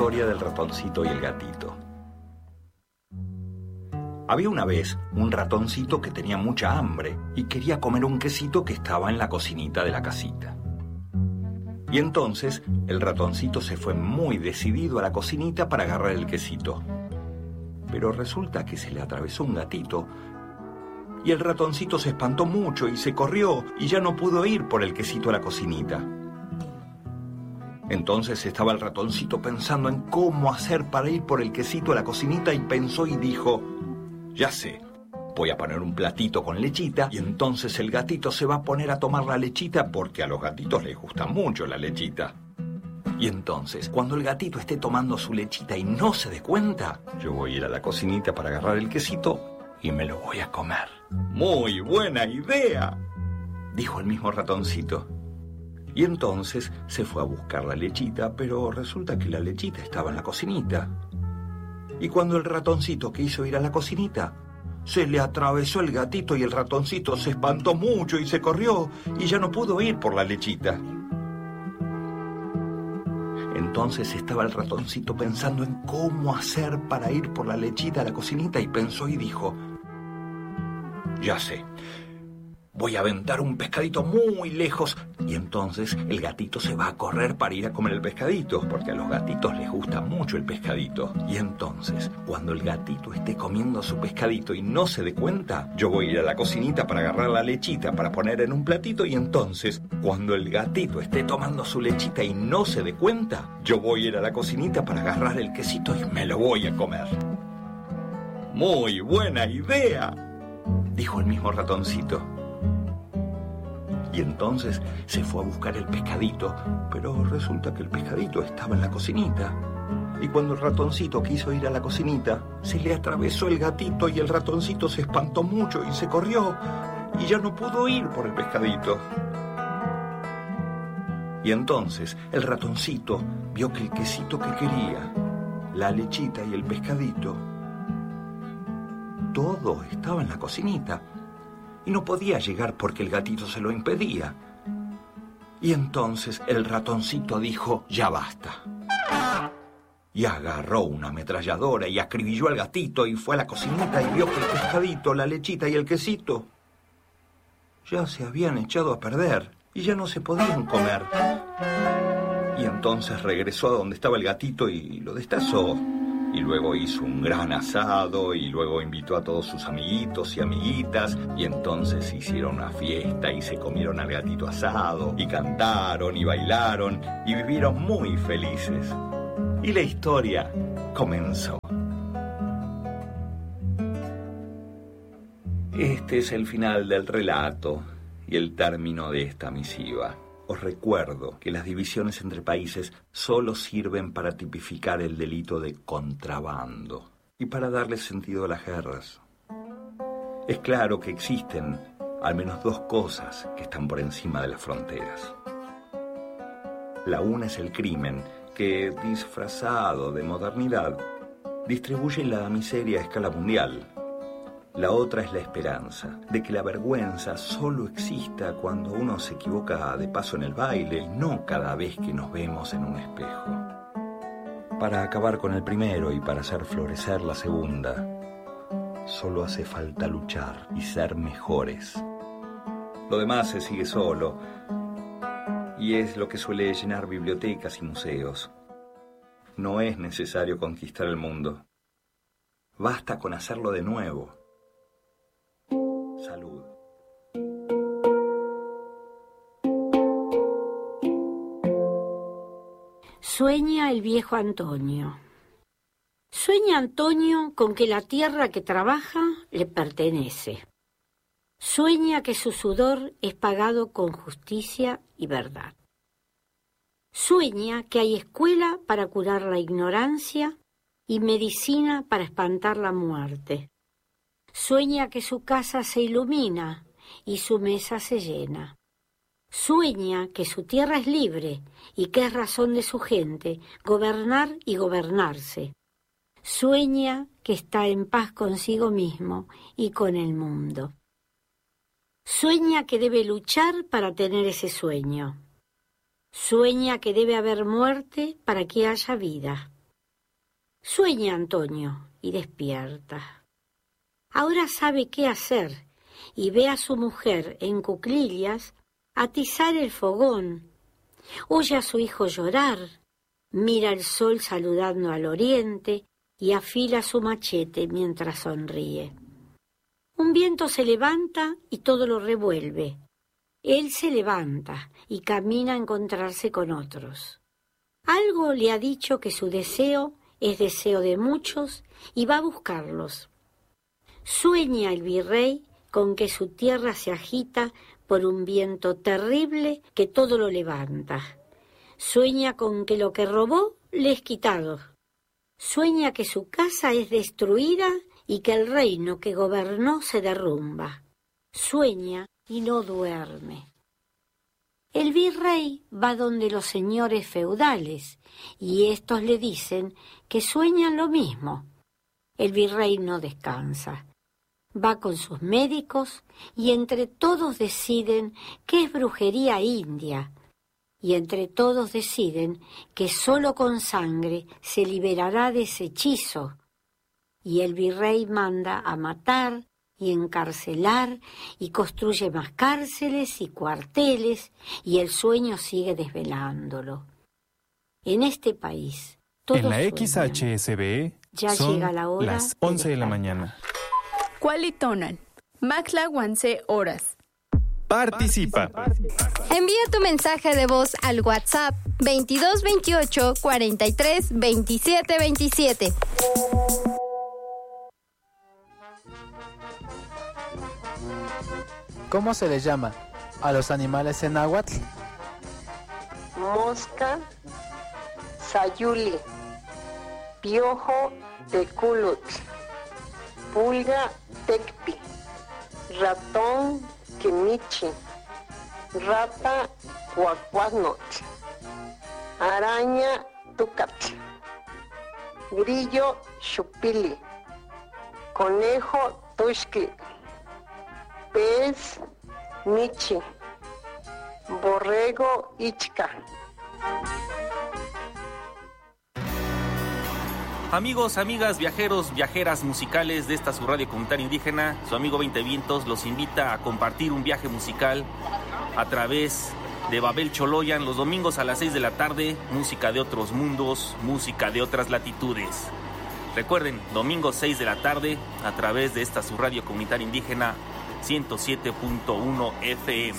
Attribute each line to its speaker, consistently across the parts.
Speaker 1: historia del ratoncito y el gatito. Había una vez un ratoncito que tenía mucha hambre y quería comer un quesito que estaba en la cocinita de la casita. Y entonces el ratoncito se fue muy decidido a la cocinita para agarrar el quesito. Pero resulta que se le atravesó un gatito y el ratoncito se espantó mucho y se corrió y ya no pudo ir por el quesito a la cocinita. Entonces estaba el ratoncito pensando en cómo hacer para ir por el quesito a la cocinita y pensó y dijo: ya sé, voy a poner un platito con lechita y entonces el gatito se va a poner a tomar la lechita porque a los gatitos les gusta mucho la lechita. Y entonces, cuando el gatito esté tomando su lechita y no se dé cuenta, yo voy a ir a la cocinita para agarrar el quesito y me lo voy a comer. ¡Muy buena idea!, dijo el mismo ratoncito. Y entonces se fue a buscar la lechita, pero resulta que la lechita estaba en la cocinita. Y cuando el ratoncito quiso ir a la cocinita, se le atravesó el gatito y el ratoncito se espantó mucho y se corrió y ya no pudo ir por la lechita. Entonces estaba el ratoncito pensando en cómo hacer para ir por la lechita a la cocinita y pensó y dijo: ya sé, voy a aventar un pescadito muy lejos y entonces el gatito se va a correr para ir a comer el pescadito, porque a los gatitos les gusta mucho el pescadito. Y entonces, cuando el gatito esté comiendo su pescadito y no se dé cuenta, yo voy a ir a la cocinita para agarrar la lechita para poner en un platito y entonces, cuando el gatito esté tomando su lechita y no se dé cuenta, yo voy a ir a la cocinita para agarrar el quesito y me lo voy a comer. ¡Muy buena idea!, dijo el mismo ratoncito. Y entonces se fue a buscar el pescadito, pero resulta que el pescadito estaba en la cocinita. Y cuando el ratoncito quiso ir a la cocinita, se le atravesó el gatito y el ratoncito se espantó mucho y se corrió y ya no pudo ir por el pescadito. Y entonces el ratoncito vio que el quesito que quería, la lechita y el pescadito, todo estaba en la cocinita. Y no podía llegar porque el gatito se lo impedía. Y entonces el ratoncito dijo: ya basta. Y agarró una ametralladora y acribilló al gatito y fue a la cocinita y vio que el pescadito, la lechita y el quesito ya se habían echado a perder y ya no se podían comer. Y entonces regresó a donde estaba el gatito y lo destazó. Y luego hizo un gran asado y luego invitó a todos sus amiguitos y amiguitas y entonces hicieron una fiesta y se comieron al gatito asado y cantaron y bailaron y vivieron muy felices. Y la historia comenzó. Este es el final del relato y el término de esta misiva. Os recuerdo que las divisiones entre países solo sirven para tipificar el delito de contrabando y para darle sentido a las guerras. Es claro que existen al menos dos cosas que están por encima de las fronteras. La una es el crimen, que, disfrazado de modernidad, distribuye la miseria a escala mundial. La otra es la esperanza, de que la vergüenza solo exista cuando uno se equivoca de paso en el baile y no cada vez que nos vemos en un espejo. Para acabar con el primero y para hacer florecer la segunda, solo hace falta luchar y ser mejores. Lo demás se sigue solo y es lo que suele llenar bibliotecas y museos. No es necesario conquistar el mundo. Basta con hacerlo de nuevo. Salud.
Speaker 2: Sueña el viejo Antonio. Sueña Antonio con que la tierra que trabaja le pertenece. Sueña que su sudor es pagado con justicia y verdad. Sueña que hay escuela para curar la ignorancia y medicina para espantar la muerte. Sueña que su casa se ilumina y su mesa se llena. Sueña que su tierra es libre y que es razón de su gente gobernar y gobernarse. Sueña que está en paz consigo mismo y con el mundo. Sueña que debe luchar para tener ese sueño. Sueña que debe haber muerte para que haya vida. Sueña Antonio y despierta. Ahora sabe qué hacer y ve a su mujer en cuclillas atizar el fogón. Oye a su hijo llorar, mira el sol saludando al oriente y afila su machete mientras sonríe. Un viento se levanta y todo lo revuelve. Él se levanta y camina a encontrarse con otros. Algo le ha dicho que su deseo es deseo de muchos y va a buscarlos. Sueña el virrey con que su tierra se agita por un viento terrible que todo lo levanta. Sueña con que lo que robó le es quitado. Sueña que su casa es destruida y que el reino que gobernó se derrumba. Sueña y no duerme. El virrey va donde los señores feudales y estos le dicen que sueñan lo mismo. El virrey no descansa. Va con sus médicos y entre todos deciden que es brujería india. Y entre todos deciden que solo con sangre se liberará de ese hechizo. Y el virrey manda a matar y encarcelar y construye más cárceles y cuarteles y el sueño sigue desvelándolo. En este país, todos
Speaker 3: en la
Speaker 2: sueñan.
Speaker 3: XHSBE
Speaker 2: Ya
Speaker 3: son
Speaker 2: llega la hora
Speaker 3: las 11 de la mañana.
Speaker 4: Cualitonan, Maxla Guanse Horas.
Speaker 3: Participa.
Speaker 5: Envía tu mensaje de voz al WhatsApp 2228 43 27 27.
Speaker 6: ¿Cómo se les llama a los animales en náhuatl?
Speaker 7: Mosca, sayuli, piojo, teculutl, pulga, tecpi, ratón, quemichi, rata, cuacuaznotl, araña, tucatl, grillo, chupili, conejo, tuxtli, pez, michi, borrego, ichca.
Speaker 8: Amigos, amigas, viajeros, viajeras musicales de esta su radio comunitaria indígena, su amigo 20 Vientos los invita a compartir un viaje musical a través de Babel Choloyan los domingos a las 6 de la tarde, música de otros mundos, música de otras latitudes. Recuerden, domingos 6 de la tarde a través de esta su radio comunitaria indígena 107.1 FM.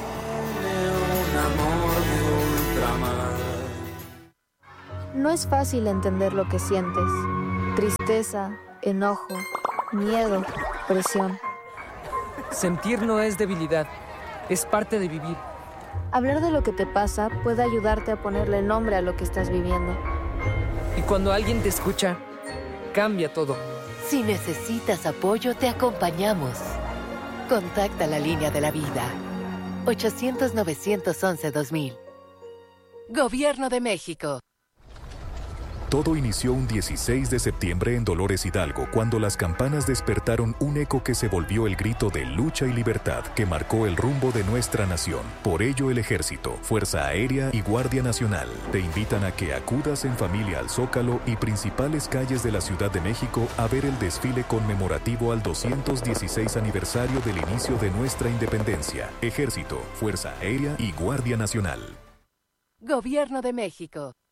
Speaker 9: No es fácil entender lo que sientes. Tristeza, enojo, miedo, presión.
Speaker 10: Sentir no es debilidad, es parte de vivir.
Speaker 9: Hablar de lo que te pasa puede ayudarte a ponerle nombre a lo que estás viviendo.
Speaker 10: Y cuando alguien te escucha, cambia todo.
Speaker 11: Si necesitas apoyo, te acompañamos. Contacta la línea de la vida. 800-911-2000. Gobierno de México.
Speaker 12: Todo inició un 16 de septiembre en Dolores Hidalgo, cuando las campanas despertaron un eco que se volvió el grito de lucha y libertad que marcó el rumbo de nuestra nación. Por ello, el Ejército, Fuerza Aérea y Guardia Nacional te invitan a que acudas en familia al Zócalo y principales calles de la Ciudad de México a ver el desfile conmemorativo al 216 aniversario del inicio de nuestra independencia. Ejército, Fuerza Aérea y Guardia Nacional.
Speaker 11: Gobierno de México.